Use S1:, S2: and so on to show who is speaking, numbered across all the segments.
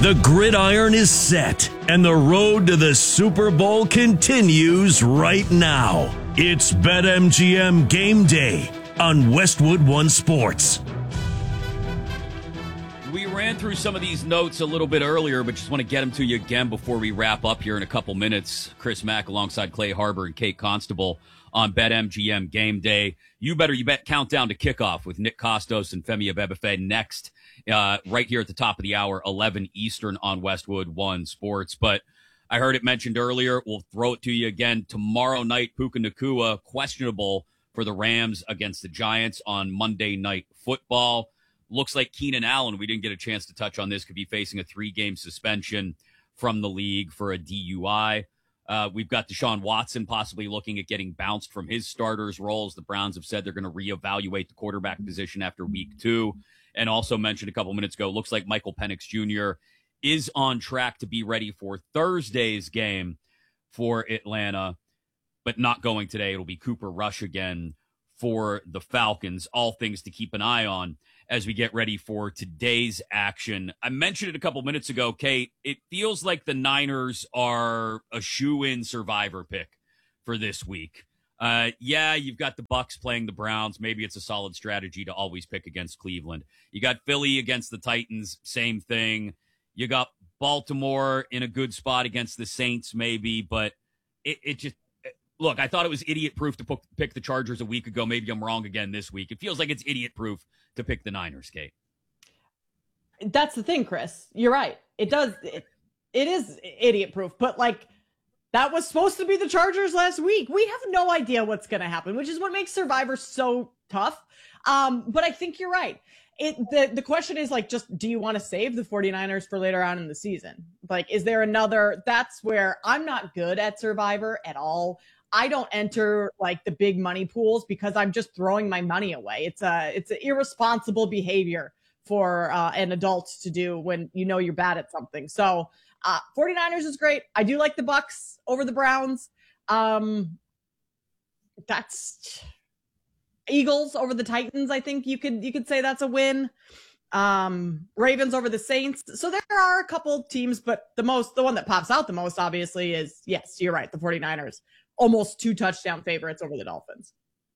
S1: The gridiron is set, and the road to the Super Bowl continues right now. It's BetMGM Game Day on Westwood One Sports.
S2: We ran through some of these notes a little bit earlier, but just want to get them to you again before we wrap up here in a couple minutes. Chris Mack alongside Clay Harbor and Kate Constable on BetMGM Game Day. You bet countdown to kickoff with Nick Kostos and Femi Abebefe next, right here at the top of the hour, 11 Eastern on Westwood One Sports. But I heard it mentioned earlier. We'll throw it to you again tomorrow night. Puka Nacua questionable for the Rams against the Giants on Monday Night Football. Looks like Keenan Allen, we didn't get a chance to touch on this, could be facing a 3-game suspension from the league for a DUI. We've got Deshaun Watson possibly looking at getting bounced from his starters roles. The Browns have said they're going to reevaluate the quarterback position after week 2. And also mentioned a couple minutes ago, looks like Michael Penix Jr. is on track to be ready for Thursday's game for Atlanta, but not going today. It'll be Cooper Rush again for the Falcons. All things to keep an eye on as we get ready for today's action. I mentioned it a couple minutes ago, Kate. It feels like the Niners are a shoe-in survivor pick for this week. Yeah, you've got the Bucs playing the Browns. Maybe it's a solid strategy to always pick against Cleveland. You got Philly against the Titans, same thing. You got Baltimore in a good spot against the Saints, maybe, but it just... Look, I thought it was idiot-proof to pick the Chargers a week ago. Maybe I'm wrong again this week. It feels like it's idiot-proof to pick the Niners, Kate.
S3: That's the thing, Chris. You're right. It does. It is idiot-proof. But, like, that was supposed to be the Chargers last week. We have no idea what's going to happen, which is what makes Survivor so tough. But I think you're right. The question is, like, just do you want to save the 49ers for later on in the season? Like, is there another? That's where I'm not good at Survivor at all. I don't enter like the big money pools because I'm just throwing my money away. It's an irresponsible behavior for an adult to do when you know you're bad at something. So 49ers is great. I do like the Bucs over the Browns. That's Eagles over the Titans. I think you could say that's a win. Ravens over the Saints. So there are a couple teams, but the one that pops out the most obviously is, yes, you're right, the 49ers. Almost 2 touchdown favorites over the Dolphins.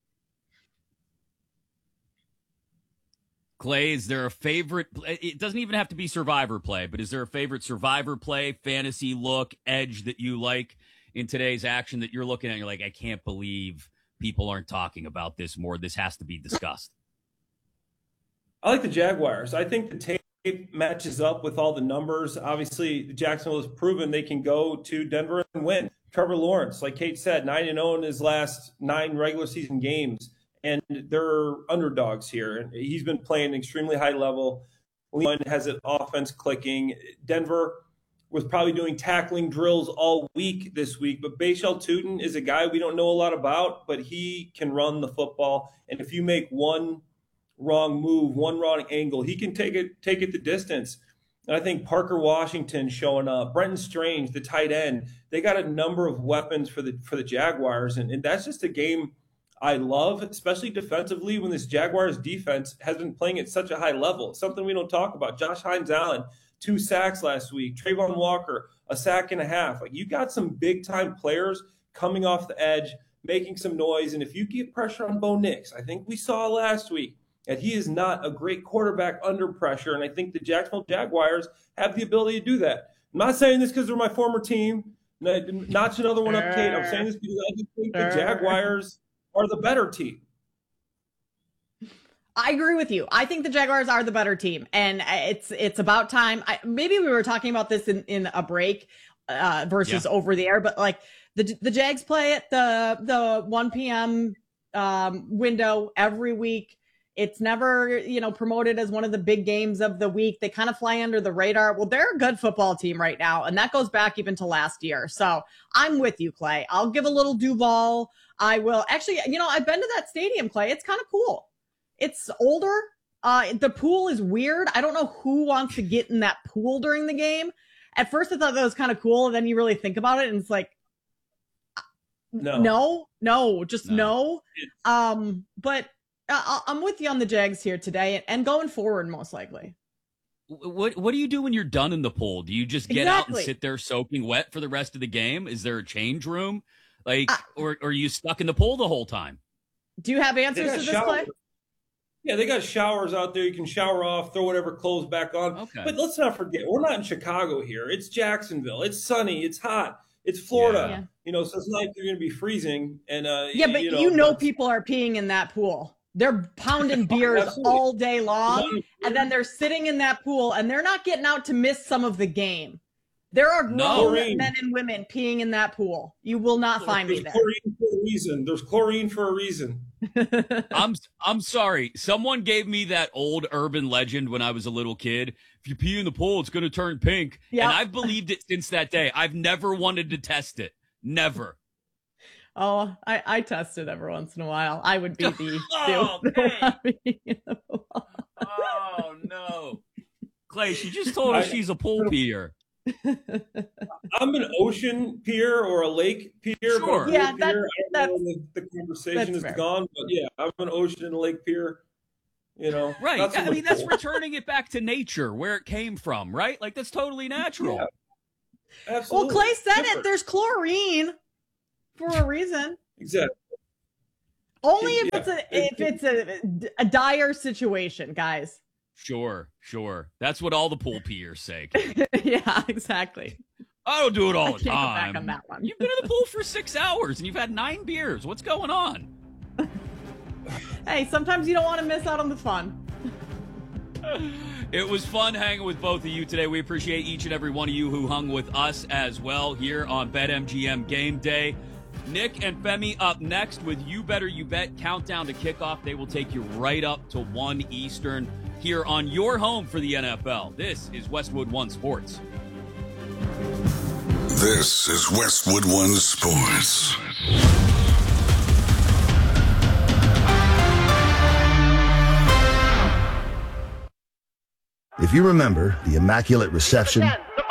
S2: Clay, is there a favorite? It doesn't even have to be Survivor play, but is there a favorite Survivor play, fantasy look, edge that you like in today's action that you're looking at? And you're like, I can't believe people aren't talking about this more. This has to be discussed.
S4: I like the Jaguars. I think the tape matches up with all the numbers. Obviously, Jacksonville has proven they can go to Denver and win. Trevor Lawrence, like Kate said, 9-0 in his last 9 regular season games, and they're underdogs here. And he's been playing extremely high level. Leon has an offense clicking. Denver was probably doing tackling drills all week this week, but Bashal Tutin is a guy we don't know a lot about, but he can run the football. And if you make one wrong move, one wrong angle, he can take it the distance. And I think Parker Washington showing up, Brenton Strange, the tight end, they got a number of weapons for the Jaguars. And that's just a game I love, especially defensively when this Jaguars defense has been playing at such a high level. It's something we don't talk about. Josh Hines-Allen, 2 sacks last week. Trayvon Walker, a sack and a half. Like, you got some big-time players coming off the edge, making some noise. And if you get pressure on Bo Nix, I think we saw last week that he is not a great quarterback under pressure. And I think the Jacksonville Jaguars have the ability to do that. I'm not saying this because they're my former team. Notch another one up, Kate. I'm saying this because I just think the Jaguars are the better team.
S3: I agree with you. I think the Jaguars are the better team, and it's about time. Maybe we were talking about this in a break versus over the air, but like the Jags play at the 1 p.m. Window every week. It's never, promoted as one of the big games of the week. They kind of fly under the radar. Well, they're a good football team right now, and that goes back even to last year. So I'm with you, Clay. I'll give a little Duval. I will. Actually, I've been to that stadium, Clay. It's kind of cool. It's older. The pool is weird. I don't know who wants to get in that pool during the game. At first, I thought that was kind of cool, and then you really think about it, and it's like, no. But I'm with you on the Jags here today and going forward, most likely.
S2: What do you do when you're done in the pool? Do you just get out and sit there soaking wet for the rest of the game? Is there a change room? Or are you stuck in the pool the whole time?
S3: Do you have answers to this, Clay?
S4: Yeah, they got showers out there. You can shower off, throw whatever clothes back on.
S2: Okay.
S4: But let's not forget, we're not in Chicago here. It's Jacksonville. It's sunny. It's hot. It's Florida. Yeah. So it's not like you're going to be freezing. And but
S3: people are peeing in that pool. They're pounding beers all day long, and then they're sitting in that pool, and they're not getting out to miss some of the game. There are grown men and women peeing in that pool. You will not find me there.
S4: Chlorine for a reason. There's chlorine for a reason.
S2: I'm sorry. Someone gave me that old urban legend when I was a little kid. If you pee in the pool, it's going to turn pink. Yep. And I've believed it since that day. I've never wanted to test it. Never.
S3: Oh, I test it every once in a while. I would be the
S2: Oh, no. Clay, she just told us she's a pool peer.
S4: I'm an ocean peer or a lake peer.
S2: Sure.
S3: Yeah,
S4: that's the conversation is gone. But yeah, I'm an ocean and lake peer.
S2: Right. I mean, that's returning it back to nature where it came from, right? Like, that's totally natural. Yeah.
S4: Absolutely.
S3: Well, Clay said it. There's chlorine for a reason.
S4: Exactly.
S3: Only if it's a dire situation, guys.
S2: Sure. That's what all the pool peers say.
S3: Yeah, exactly.
S2: I don't do it all the time.
S3: Back on that one.
S2: You've been in the pool for 6 hours and you've had 9 beers. What's going on?
S3: Hey, sometimes you don't want to miss out on the fun.
S2: It was fun hanging with both of you today. We appreciate each and every one of you who hung with us as well here on BetMGM Game Day. Nick and Femi up next with You Better You Bet countdown to kickoff. They will take you right up to 1 Eastern here on your home for the NFL. This is Westwood One Sports.
S5: This is Westwood One Sports.
S6: If you remember the Immaculate Reception,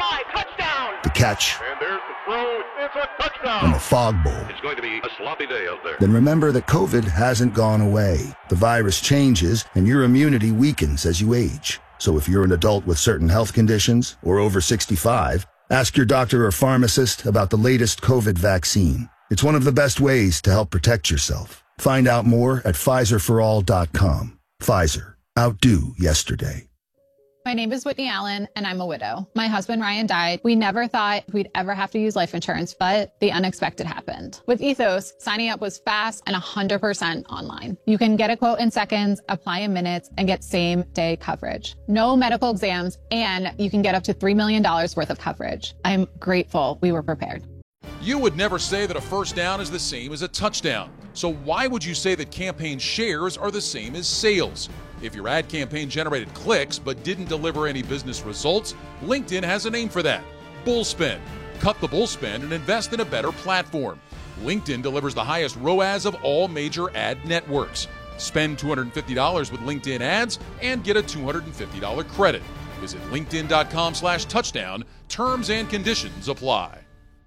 S6: the catch,
S7: and there's the throw. It's a touchdown.
S6: and the Fog Bowl,
S7: It's going to be a sloppy day out there.
S6: then remember that COVID hasn't gone away. The virus changes, and your immunity weakens as you age. So if you're an adult with certain health conditions or over 65, ask your doctor or pharmacist about the latest COVID vaccine. It's one of the best ways to help protect yourself. Find out more at PfizerForAll.com. Pfizer. Outdo yesterday.
S8: My name is Whitney Allen, and I'm a widow. My husband, Ryan, died. We never thought we'd ever have to use life insurance, but the unexpected happened. With Ethos, signing up was fast and 100% online. You can get a quote in seconds, apply in minutes, and get same-day coverage. No medical exams, and you can get up to $3 million worth of coverage. I'm grateful we were prepared.
S9: You would never say that a first down is the same as a touchdown. So why would you say that campaign shares are the same as sales? If your ad campaign generated clicks but didn't deliver any business results, LinkedIn has a name for that: Bullspend. Cut the bullspend and invest in a better platform. LinkedIn delivers the highest ROAS of all major ad networks. Spend $250 with LinkedIn ads and get a $250 credit. Visit linkedin.com/touchdown. Terms and conditions apply.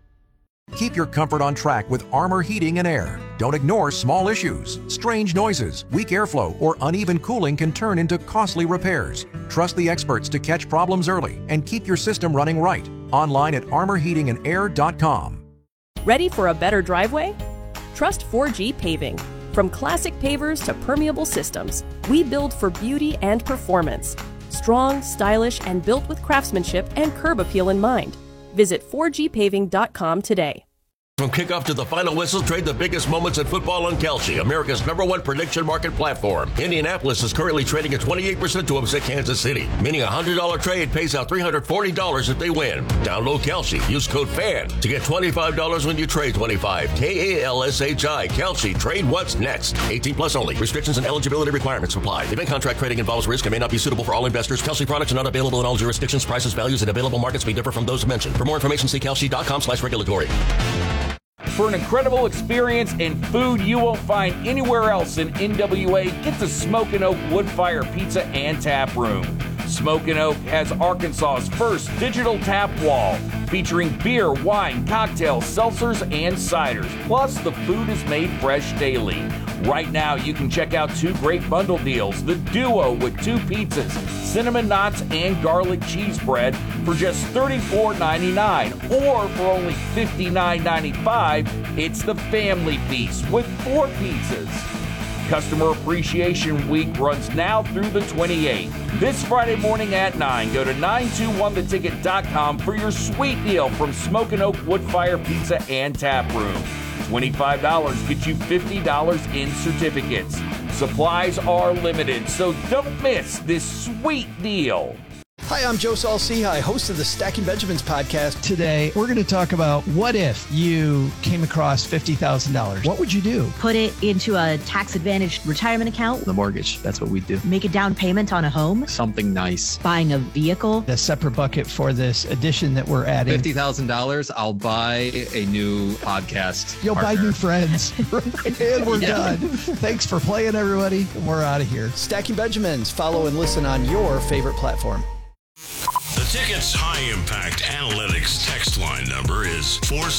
S10: Keep your comfort on track with Armor Heating and Air. Don't ignore small issues. Strange noises, weak airflow, or uneven cooling can turn into costly repairs. Trust the experts to catch problems early and keep your system running right. Online at armorheatingandair.com.
S11: Ready for a better driveway? Trust 4G Paving. From classic pavers to permeable systems, we build for beauty and performance. Strong, stylish, and built with craftsmanship and curb appeal in mind. Visit 4gpaving.com today.
S12: From kickoff to the final whistle, trade the biggest moments in football on Kalshi, America's #1 prediction market platform. Indianapolis is currently trading at 28% to upset Kansas City, meaning a $100 trade pays out $340 if they win. Download Kalshi. Use code FAN to get $25 when you trade 25. KALSHI. Kalshi. Trade what's next. 18 plus only. Restrictions and eligibility requirements apply. Event contract trading involves risk and may not be suitable for all investors. Kalshi products are not available in all jurisdictions. Prices, values, and available markets may differ from those mentioned. For more information, see kalshi.com/regulatory.
S13: For an incredible experience and food you won't find anywhere else in NWA, get to Smokin' Oak Woodfire Pizza and Tap Room. Smokin' Oak has Arkansas's first digital tap wall, featuring beer, wine, cocktails, seltzers, and ciders. Plus, the food is made fresh daily. Right now, you can check out 2 great bundle deals. The Duo with 2 pizzas, cinnamon knots, and garlic cheese bread for just $34.99. Or for only $59.95, it's the Family Piece with 4 pizzas. Customer Appreciation Week runs now through the 28th. This Friday morning at 9, go to 921theticket.com for your sweet deal from Smokin' Oak Woodfire Pizza and Tap Room. $25 gets you $50 in certificates. Supplies are limited, so don't miss this sweet deal.
S14: Hi, I'm Joe Saul-Sehy, host of the Stacking Benjamins podcast.
S15: Today, we're going to talk about what if you came across $50,000. What would you do?
S16: Put it into a tax-advantaged retirement account.
S15: The mortgage, that's what we do.
S16: Make a down payment on a home.
S15: Something nice.
S16: Buying a vehicle.
S15: A separate bucket for this addition that we're adding.
S17: $50,000, I'll buy a new podcast.
S15: You'll
S17: partner.
S15: buy new friends. And we're done. Thanks for playing, everybody. We're out of here.
S14: Stacking Benjamins. Follow and listen on your favorite platform.
S5: The Ticket's high-impact analytics text line number is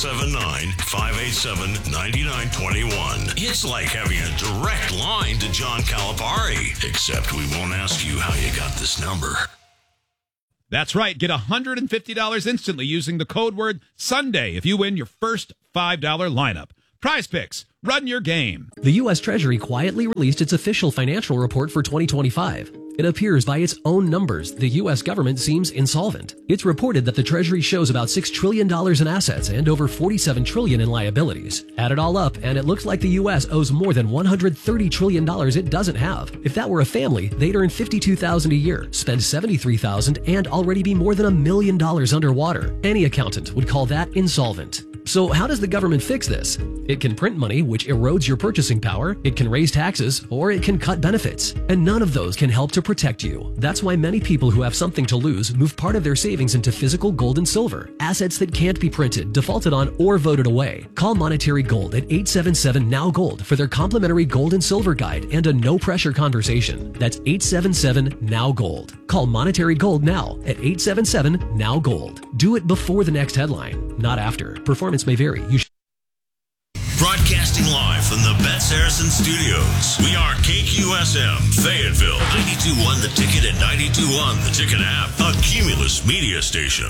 S5: 479-587-9921. It's like having a direct line to John Calipari, except we won't ask you how you got this number.
S18: That's right. Get $150 instantly using the code word Sunday if you win your first $5 lineup. Prize Picks. Run your game.
S19: The U.S. Treasury quietly released its official financial report for 2025. It appears by its own numbers, the U.S. government seems insolvent. It's reported that the Treasury shows about $6 trillion in assets and over $47 trillion in liabilities. Add it all up, and it looks like the U.S. owes more than $130 trillion it doesn't have. If that were a family, they'd earn $52,000 a year, spend $73,000, and already be more than $1 million underwater. Any accountant would call that insolvent. So how does the government fix this? It can print money, which erodes your purchasing power, it can raise taxes, or it can cut benefits. And none of those can help to protect you. That's why many people who have something to lose move part of their savings into physical gold and silver, assets that can't be printed, defaulted on, or voted away. Call Monetary Gold at 877-NOW-GOLD for their complimentary gold and silver guide and a no-pressure conversation. That's 877-NOW-GOLD. Call Monetary Gold now at 877-NOW-GOLD. Do it before the next headline, not after. Performance may vary.
S5: Broadcasting live from the Bet Saracen Studios. We are KQSM, Fayetteville, 92.1 The Ticket and 92.1 The Ticket app, a Cumulus media station.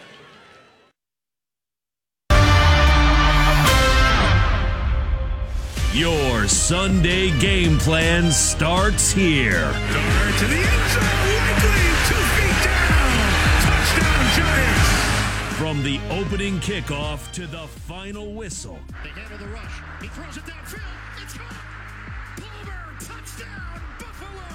S1: Your Sunday game plan starts here.
S5: Dart to the end zone, likely 2 feet down. Touchdown, Giants.
S1: From the opening kickoff to the final whistle.
S5: They handle the rush. He throws it downfield. It's caught. Palmer, touchdown, Buffalo.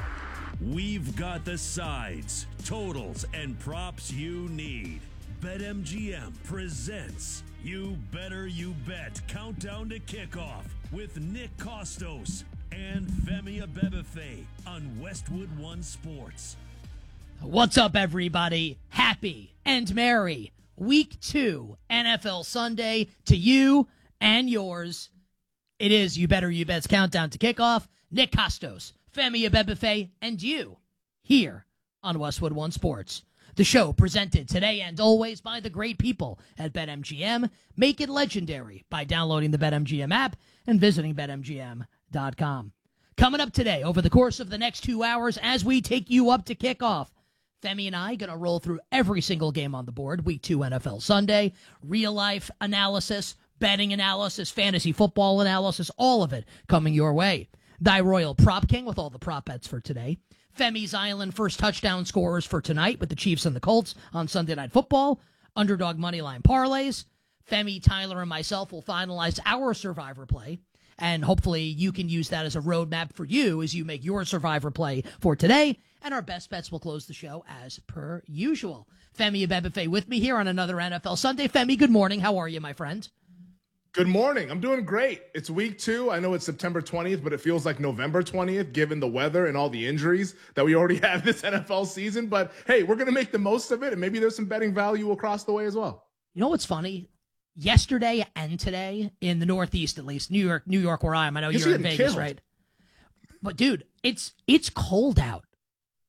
S1: We've got the sides, totals, and props you need. BetMGM presents You Better You Bet Countdown to Kickoff with Nick Kostos and Femi Abebefe on Westwood One Sports.
S20: What's up, everybody? Happy and merry Week 2 NFL Sunday to you and yours. It is You Better You Bet's Countdown to Kickoff. Nick Kostos, Femi Abebefe, and you here on Westwood One Sports. The show presented today and always by the great people at BetMGM. Make it legendary by downloading the BetMGM app and visiting BetMGM.com. Coming up today over the course of the next 2 hours as we take you up to kickoff, Femi and I going to roll through every single game on the board. Week 2 NFL Sunday, real-life analysis, betting analysis, fantasy football analysis, all of it coming your way. Thy Royal Prop King with all the prop bets for today. Femi's Island first touchdown scorers for tonight with the Chiefs and the Colts on Sunday Night Football. Underdog Moneyline parlays. Femi, Tyler, and myself will finalize our Survivor play. And hopefully you can use that as a roadmap for you as you make your Survivor play for today. And our best bets will close the show as per usual. Femi Abebefe with me here on another NFL Sunday. Femi, good morning. How are you, my friend?
S21: Good morning. I'm doing great. It's week 2. I know it's September 20th, but it feels like November 20th, given the weather and all the injuries that we already have this NFL season. But hey, we're going to make the most of it, and maybe there's some betting value across the way as well.
S20: You know what's funny? Yesterday and today, in the Northeast at least, New York where I am. I know you're in Vegas, right? But dude, it's cold out.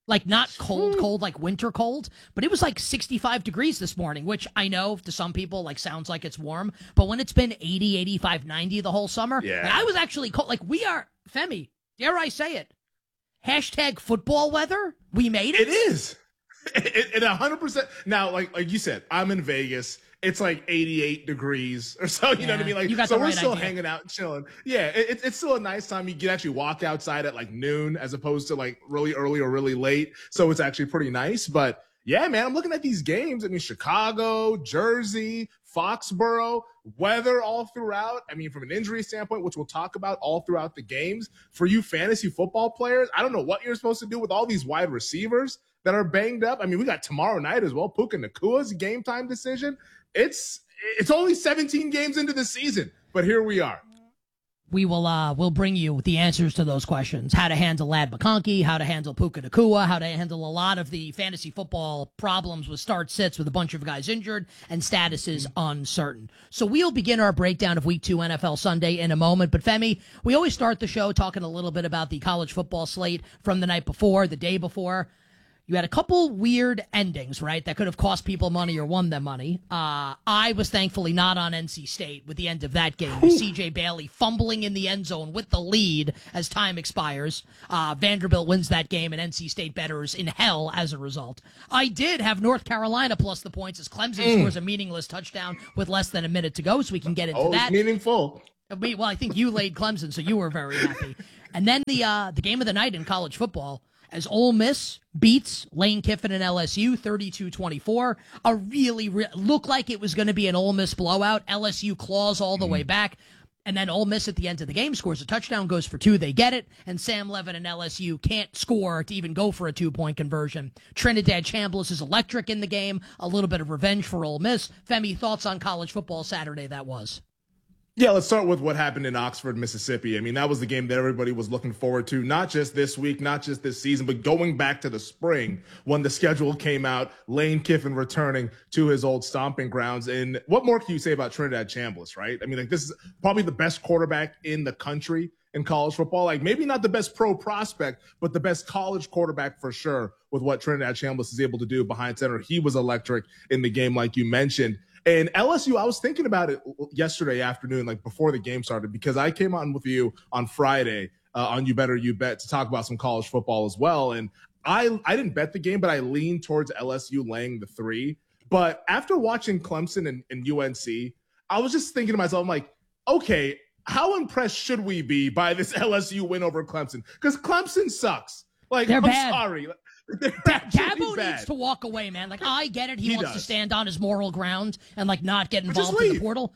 S20: Like not cold like winter cold, but it was like 65 degrees this morning, which I know to some people like sounds like it's warm, but when it's been 80, 85, 90 the whole summer, like, I was actually cold. Like we are, Femi, dare I say it, hashtag football weather. We made it.
S21: It is. It 100%. Now, like you said, I'm in Vegas. It's like 88 degrees or so. You know what I mean? Like, so we're still hanging out, chilling. Yeah, it's still a nice time. You can actually walk outside at like noon as opposed to like really early or really late. So it's actually pretty nice. But yeah, man, I'm looking at these games. I mean, Chicago, Jersey, Foxborough, weather all throughout. I mean, from an injury standpoint, which we'll talk about all throughout the games. For you fantasy football players, I don't know what you're supposed to do with all these wide receivers that are banged up. I mean, we got tomorrow night as well. Puka Nakua's game time decision. It's only 17 games into the season, but here we are.
S20: We will we'll bring you the answers to those questions. How to handle Ladd McConkey, how to handle Puka Nacua, how to handle a lot of the fantasy football problems with start-sits with a bunch of guys injured and statuses uncertain. So we'll begin our breakdown of Week 2 NFL Sunday in a moment. But Femi, we always start the show talking a little bit about the college football slate from the night before, the day before. You had a couple weird endings, right, that could have cost people money or won them money. I was thankfully not on NC State with the end of that game. C.J. Bailey fumbling in the end zone with the lead as time expires. Vanderbilt wins that game, and NC State bettors in hell as a result. I did have North Carolina plus the points as Clemson scores a meaningless touchdown with less than a minute to go, so we can get into that.
S21: Oh, meaningful.
S20: Well, I think you laid Clemson, so you were very happy. And then the game of the night in college football, as Ole Miss beats Lane Kiffin and LSU 32-24, a really looked like it was going to be an Ole Miss blowout. LSU claws all the way back, and then Ole Miss at the end of the game scores a touchdown, goes for 2. They get it, and Sam Levin and LSU can't score to even go for a 2-point conversion. Trinidad Chambliss is electric in the game, a little bit of revenge for Ole Miss. Femi, thoughts on college football Saturday that was?
S21: Yeah, let's start with what happened in Oxford, Mississippi. I mean, that was the game that everybody was looking forward to, not just this week, not just this season, but going back to the spring when the schedule came out, Lane Kiffin returning to his old stomping grounds. And what more can you say about Trinidad Chambliss, right? I mean, like, this is probably the best quarterback in the country in college football. Like, maybe not the best pro prospect, but the best college quarterback for sure with what Trinidad Chambliss is able to do behind center. He was electric in the game, like you mentioned. And LSU, I was thinking about it yesterday afternoon, like before the game started, because I came on with you on Friday on You Better You Bet to talk about some college football as well. And I didn't bet the game, but I leaned towards LSU laying the 3. But after watching Clemson and UNC, I was just thinking to myself, I'm like, okay, how impressed should we be by this LSU win over Clemson? Because Clemson sucks. Like,
S20: They're
S21: I'm
S20: bad.
S21: sorry.
S20: Dabo needs to walk away, man. Like, I get it. He wants to stand on his moral ground and, like, not get involved in the portal.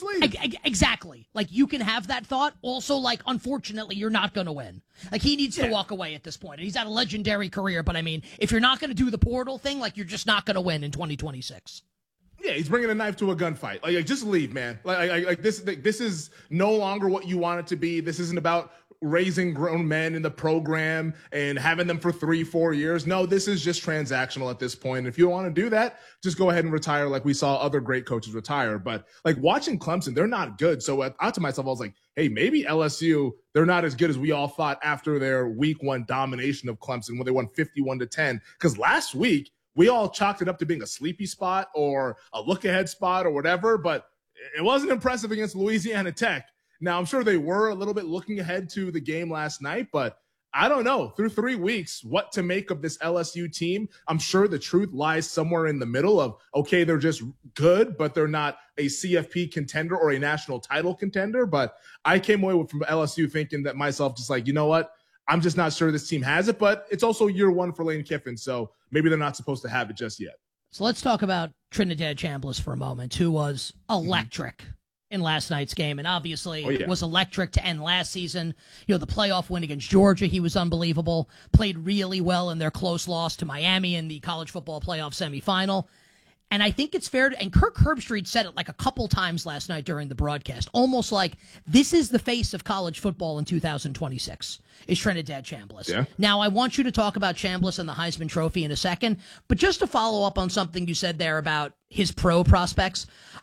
S20: Exactly. Like, you can have that thought. Also, like, unfortunately, you're not going to win. Like, he needs to walk away at this point. He's had a legendary career, but, I mean, if you're not going to do the portal thing, like, you're just not going to win in 2026.
S21: Yeah, he's bringing a knife to a gunfight. Like just leave, man. Like this is no longer what you want it to be. This isn't about raising grown men in the program and having them for 3-4 years. No, this is just transactional at this point. If you don't want to do that, just go ahead and retire like we saw other great coaches retire. But like watching Clemson, they're not good. So I thought to myself, I was like, hey, maybe LSU, they're not as good as we all thought after their week 1 domination of Clemson when they won 51-10. Because last week, we all chalked it up to being a sleepy spot or a look-ahead spot or whatever, but it wasn't impressive against Louisiana Tech. Now, I'm sure they were a little bit looking ahead to the game last night, but I don't know. Through 3 weeks, what to make of this LSU team. I'm sure the truth lies somewhere in the middle of, okay, they're just good, but they're not a CFP contender or a national title contender. But I came away from LSU thinking that myself, just like, you know what? I'm just not sure this team has it, but it's also year 1 for Lane Kiffin, so maybe they're not supposed to have it just yet.
S20: So let's talk about Trinidad Chambliss for a moment, who was electric in last night's game, and obviously was electric to end last season. You know, the playoff win against Georgia, he was unbelievable, played really well in their close loss to Miami in the college football playoff semifinal. And I think it's fair to, and Kirk Herbstreit said it like a couple times last night during the broadcast, almost like this is the face of college football in 2026, is Trinidad Chambliss. Yeah. Now, I want you to talk about Chambliss and the Heisman Trophy in a second, but just to follow up on something you said there about his pro prospects,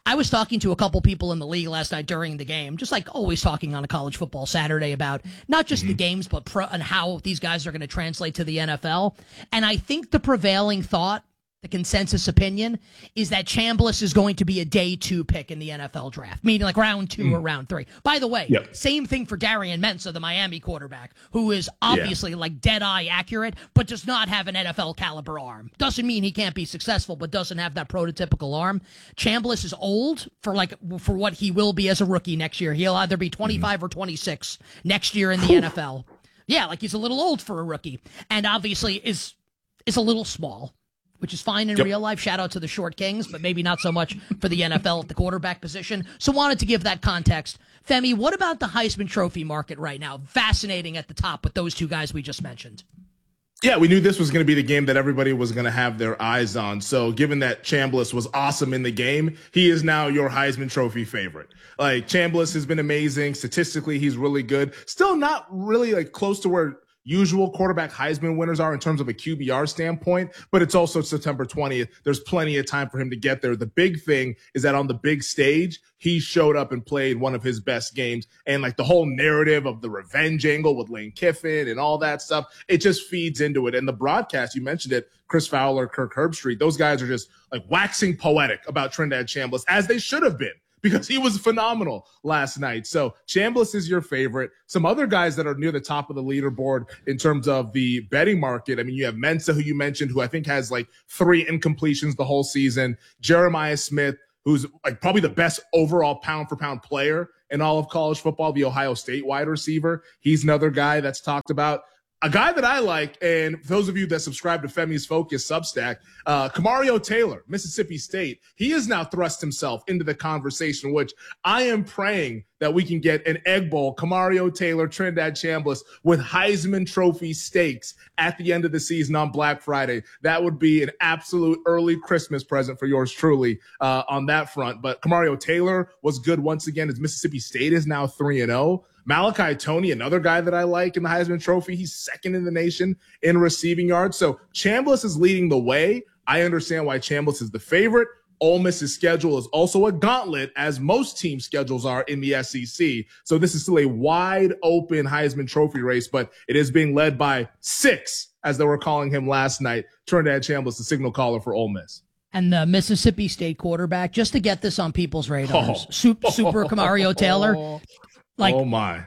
S20: I was talking to a couple people in the league last night during the game, just like always talking on a college football Saturday about not just the games, but and how these guys are going to translate to the NFL. And I think the prevailing thought, the consensus opinion, is that Chambliss is going to be a day 2 pick in the NFL draft, meaning like round 2 or round 3. By the way, same thing for Darian Mensah, the Miami quarterback, who is obviously like dead-eye accurate, but does not have an NFL caliber arm. Doesn't mean he can't be successful, but doesn't have that prototypical arm. Chambliss is old for what he will be as a rookie next year. He'll either be 25 or 26 next year in the NFL. Yeah, like he's a little old for a rookie, and obviously is a little small, which is fine in real life. Shout out to the Short Kings, but maybe not so much for the NFL at the quarterback position. So wanted to give that context. Femi, what about the Heisman Trophy market right now? Fascinating at the top with those two guys we just mentioned.
S21: Yeah, we knew this was going to be the game that everybody was going to have their eyes on. So given that Chambliss was awesome in the game, he is now your Heisman Trophy favorite. Like, Chambliss has been amazing. Statistically, he's really good. Still not really like close to where usual quarterback Heisman winners are in terms of a QBR standpoint, but it's also September 20th. There's plenty of time for him to get there. The big thing is that on the big stage, he showed up and played one of his best games. And like the whole narrative of the revenge angle with Lane Kiffin and all that stuff, it just feeds into it. And the broadcast, you mentioned it, Chris Fowler, Kirk Herbstreit, those guys are just like waxing poetic about Trinidad Chambliss, as they should have been, because he was phenomenal last night. So Chambliss is your favorite. Some other guys that are near the top of the leaderboard in terms of the betting market. I mean, you have Mensah, who you mentioned, who I think has like 3 incompletions the whole season. Jeremiah Smith, who's like probably the best overall pound for pound player in all of college football, the Ohio State wide receiver. He's another guy that's talked about. A guy that I like, and for those of you that subscribe to Femi's Focus Substack, Kamario Taylor, Mississippi State, he has now thrust himself into the conversation, which I am praying that we can get an Egg Bowl, Kamario Taylor, Trinidad Chambliss, with Heisman Trophy stakes at the end of the season on Black Friday. That would be an absolute early Christmas present for yours truly on that front. But Kamario Taylor was good once again, as Mississippi State is now 3-0. Malachi Toney, another guy that I like in the Heisman Trophy. He's second in the nation in receiving yards. So Chambliss is leading the way. I understand why Chambliss is the favorite. Ole Miss's schedule is also a gauntlet, as most team schedules are in the SEC. So this is still a wide open Heisman Trophy race, but it is being led by 6, as they were calling him last night. Trinidad Chambliss, the signal caller for Ole Miss.
S20: And the Mississippi State quarterback, just to get this on people's radars, Super Kamario Taylor. Like,
S21: oh my.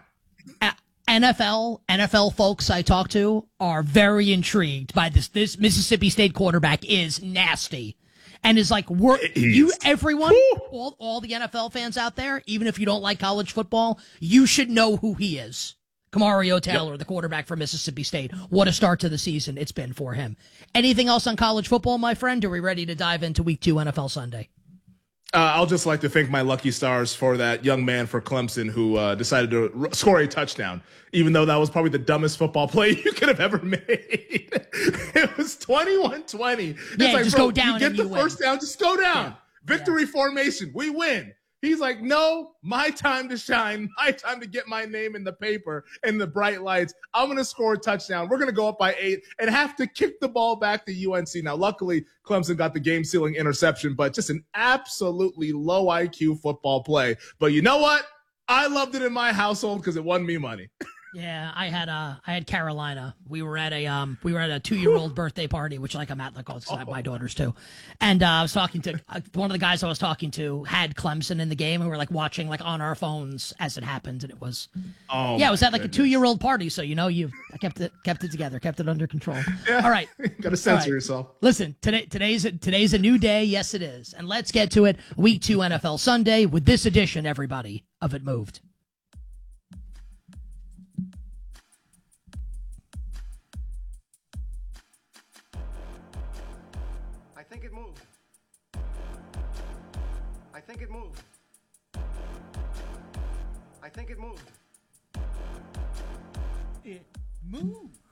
S20: NFL folks I talk to are very intrigued by this. This Mississippi State quarterback is nasty, and is like, everyone, all the NFL fans out there, even if you don't like college football, you should know who he is. Kamario Taylor, the quarterback for Mississippi State. What a start to the season it's been for him. Anything else on college football, my friend? Are we ready to dive into Week 2 NFL Sunday?
S21: I'll just like to thank my lucky stars for that young man for Clemson who decided to score a touchdown, even though that was probably the dumbest football play you could have ever made. It was 21-20.
S20: Yeah,
S21: it's like,
S20: just
S21: bro,
S20: go down.
S21: You get the first down, just go down.
S20: Yeah.
S21: Victory formation. We win. He's like, no, my time to shine, my time to get my name in the paper and the bright lights. I'm going to score a touchdown. We're going to go up by 8 and have to kick the ball back to UNC. Now, luckily, Clemson got the game-sealing interception, but just an absolutely low IQ football play. But you know what? I loved it in my household because it won me money.
S20: Yeah, I had Carolina. We were at a 2-year-old birthday party, which like I'm at, like, I have my daughters too. And I was talking to one of the guys I was talking to had Clemson in the game, and we were like watching like on our phones as it happened, and it was it was at like a 2-year-old party, so I kept it together, kept it under control.
S21: Yeah,
S20: all right,
S21: got to censor yourself.
S20: Listen, today's a new day. Yes, it is, and let's get to it. Week 2 NFL Sunday with this edition, everybody, of It Moved.
S4: I think it moved. I think it moved. I think it moved.
S20: It moved.